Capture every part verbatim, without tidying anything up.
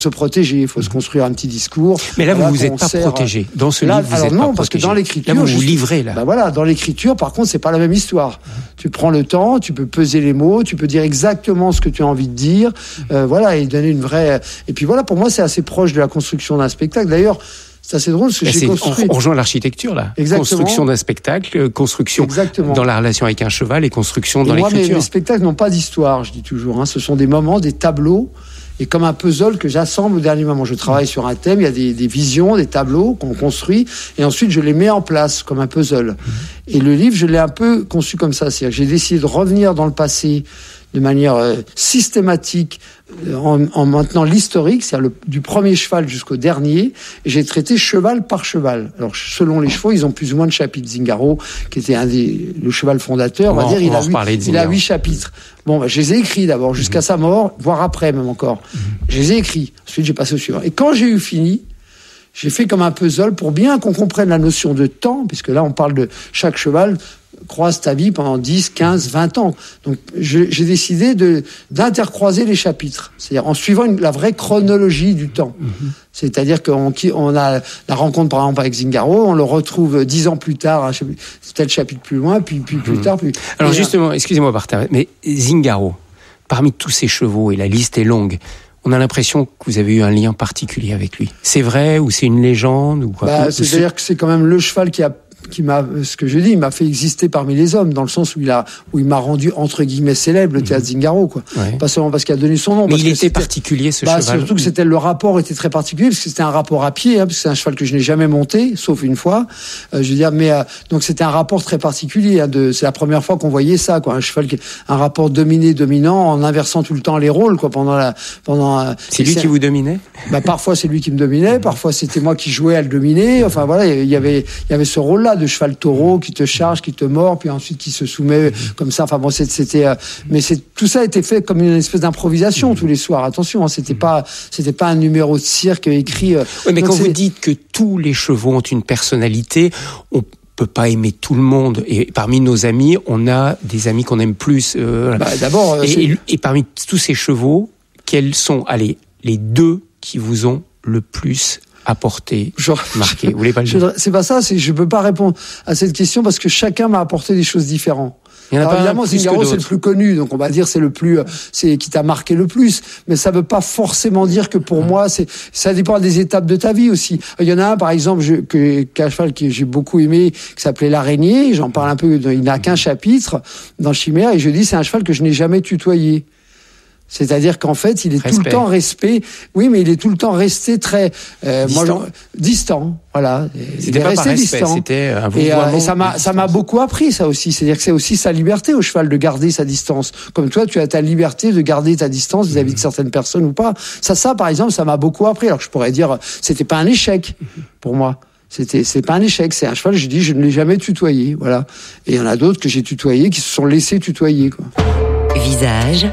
se protéger, il faut se construire un petit discours. Mais là, voilà, vous vous êtes pas sert... protégé. Dans ce là, livre, vous alors êtes non, pas parce protégé. que dans l'écriture, là, vous vous je... livrez là. Bah voilà, dans l'écriture, par contre, c'est pas la même histoire. Tu prends le temps, tu peux peser les mots, tu peux dire exactement ce que tu as envie de dire, euh, voilà, et donner une vraie. Et puis voilà, pour moi, c'est assez proche de la construction d'un spectacle. D'ailleurs. C'est assez drôle parce que Là, j'ai construit. On rejoint l'architecture là. Exactement. Construction d'un spectacle, construction Exactement. Dans la relation avec un cheval et construction et dans moi, l'écriture. Mes, mes spectacles n'ont pas d'histoire, je dis toujours. Hein. Ce sont des moments, des tableaux, et comme un puzzle que j'assemble au dernier moment. Je travaille sur un thème, il y a des, des visions, des tableaux qu'on construit, et ensuite je les mets en place comme un puzzle. Et le livre, je l'ai un peu conçu comme ça. C'est-à-dire que j'ai décidé de revenir dans le passé de manière euh, systématique euh, en, en maintenant l'historique, c'est-à-dire le, du premier cheval jusqu'au dernier, et j'ai traité cheval par cheval. Alors selon les chevaux, ils ont plus ou moins de chapitres. Zingaro, qui était un des, le cheval fondateur, on, on va dire, il a, huit, il a huit chapitres. Bon, bah, je les ai écrits d'abord, jusqu'à mmh. sa mort, voire après même encore. Mmh. Je les ai écrits. Ensuite, j'ai passé au suivant. Et quand j'ai eu fini, j'ai fait comme un puzzle pour bien qu'on comprenne la notion de temps, puisque là, on parle de chaque cheval croise ta vie pendant dix, quinze, vingt ans. Donc, je, j'ai décidé de, d'intercroiser les chapitres. C'est-à-dire en suivant une, la vraie chronologie du temps. Mm-hmm. C'est-à-dire qu'on on a la rencontre, par exemple, avec Zingaro, on le retrouve dix ans plus tard, hein, tel chapitre plus loin, puis, puis mm-hmm. plus tard, plus... Alors, et, justement, excusez-moi, Martin, mais Zingaro, parmi tous ces chevaux, et la liste est longue, on a l'impression que vous avez eu un lien particulier avec lui. C'est vrai ou c'est une légende ou quoi? Bah, c'est-à-dire que c'est quand même le cheval qui a qui m'a, ce que je dis, il m'a fait exister parmi les hommes, dans le sens où il a, où il m'a rendu, entre guillemets, célèbre, le théâtre Zingaro, quoi. Ouais. Pas seulement parce qu'il a donné son nom. Mais parce il que était c'était, particulier, ce bah, cheval. Surtout que c'était, le rapport était très particulier, parce que c'était un rapport à pied, hein, parce que c'est un cheval que je n'ai jamais monté, sauf une fois. Euh, je veux dire, mais, euh, donc c'était un rapport très particulier, hein, de, c'est la première fois qu'on voyait ça, quoi. Un cheval qui, un rapport dominé-dominant, en inversant tout le temps les rôles, quoi, pendant la, pendant, euh, c'est lui c'est, qui vous dominait? Bah, parfois c'est lui qui me dominait, parfois c'était moi qui jouais à le dominer, enfin voilà, il y avait, il y avait ce rôle-là de cheval taureau, qui te charge, qui te mord, puis ensuite qui se soumet comme ça. Enfin bon, c'était, euh, mais c'est tout ça a été fait comme une espèce d'improvisation tous les soirs. Attention, hein, c'était pas, c'était pas un numéro de cirque écrit. Euh, oui, mais quand c'est... vous dites que tous les chevaux ont une personnalité, on peut pas aimer tout le monde. Et parmi nos amis, on a des amis qu'on aime plus. Euh, bah, d'abord, euh, et, et, et parmi tous ces chevaux, quels sont, allez, les deux qui vous ont le plus apporté, Genre, marqué? Vous voulez pas le dire? C'est pas ça, c'est, je peux pas répondre à cette question parce que chacun m'a apporté des choses différentes. Il y en a Alors, pas évidemment, Zingaro, c'est le plus connu, donc on va dire c'est le plus, c'est qui t'a marqué le plus. Mais ça veut pas forcément dire que pour moi, c'est, ça dépend des étapes de ta vie aussi. Il y en a un, par exemple, je, que, qu'un cheval que j'ai beaucoup aimé, qui s'appelait l'araignée. J'en parle un peu, il n'a qu'un chapitre dans Chimère, et je dis c'est un cheval que je n'ai jamais tutoyé. C'est-à-dire qu'en fait, il est respect. Tout le temps respect. Oui, mais il est tout le temps resté très euh, distant. Moi, distant. Voilà. C'était il est pas resté par respect, distant. C'était un et, euh, et ça m'a, ça m'a beaucoup appris ça aussi. C'est-à-dire que c'est aussi sa liberté au cheval de garder sa distance. Comme toi, tu as ta liberté de garder ta distance vis-à-vis mmh. de certaines personnes ou pas. Ça, ça, par exemple, ça m'a beaucoup appris. Alors que je pourrais dire, c'était pas un échec pour moi. C'était, c'est pas un échec, c'est un cheval, je dis, je ne l'ai jamais tutoyé, voilà. Et il y en a d'autres que j'ai tutoyés, qui se sont laissés tutoyer, quoi. Visage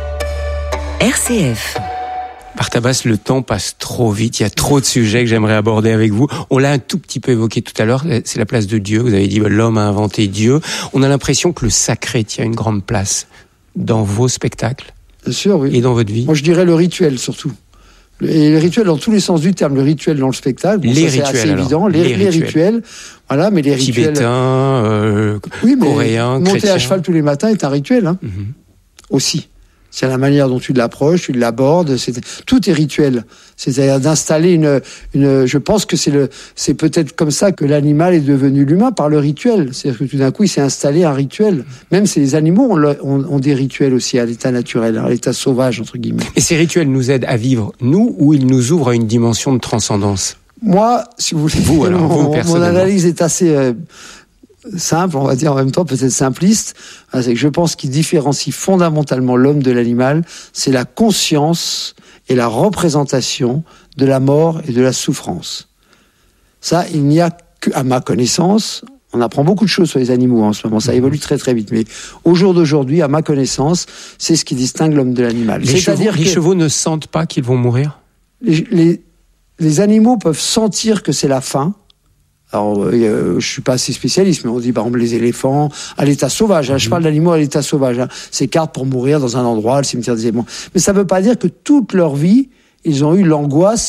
R C F. Bartabas, le temps passe trop vite. Il y a trop de sujets que j'aimerais aborder avec vous. On l'a un tout petit peu évoqué tout à l'heure. C'est la place de Dieu. Vous avez dit l'homme a inventé Dieu. On a l'impression que le sacré tient une grande place dans vos spectacles. Bien sûr, oui. Et dans votre vie. Moi, je dirais le rituel surtout. Et le rituel dans tous les sens du terme. Le rituel dans le spectacle. Bon, les ça, rituels, c'est assez alors. évident. Les, les, les rituels. rituels. Voilà, mais les rituels. Tibétains, euh, oui, mais coréens, monter chrétiens. à cheval tous les matins est un rituel, hein. Mm-hmm. Aussi. C'est la manière dont tu l'approches, tu l'abordes, c'est, tout est rituel. C'est-à-dire d'installer une, une, je pense que c'est le, c'est peut-être comme ça que l'animal est devenu l'humain, par le rituel. C'est-à-dire que tout d'un coup, il s'est installé un rituel. Même si les animaux ont, ont, ont des rituels aussi à l'état naturel, à l'état sauvage, entre guillemets. Et ces rituels nous aident à vivre, nous, ou ils nous ouvrent à une dimension de transcendance? Moi, si vous voulez, vous, alors, vous, mon, mon analyse est assez, euh, simple, on va dire en même temps peut-être simpliste, c'est que je pense qu'il différencie fondamentalement l'homme de l'animal, c'est la conscience et la représentation de la mort et de la souffrance. Ça, il n'y a qu'à ma connaissance, on apprend beaucoup de choses sur les animaux en ce moment, ça évolue très très vite, mais au jour d'aujourd'hui, à ma connaissance, c'est ce qui distingue l'homme de l'animal. Les, C'est-à-dire chevaux, les que chevaux ne sentent pas qu'ils vont mourir ? les, les, les animaux peuvent sentir que c'est la fin. Alors, euh, je suis pas assez spécialiste, mais on dit par exemple les éléphants à l'état sauvage. Hein, mmh. Je parle d'animaux à l'état sauvage. Hein, s'écartent pour mourir dans un endroit, le cimetière des éléphants. Mais ça veut pas dire que toute leur vie ils ont eu l'angoisse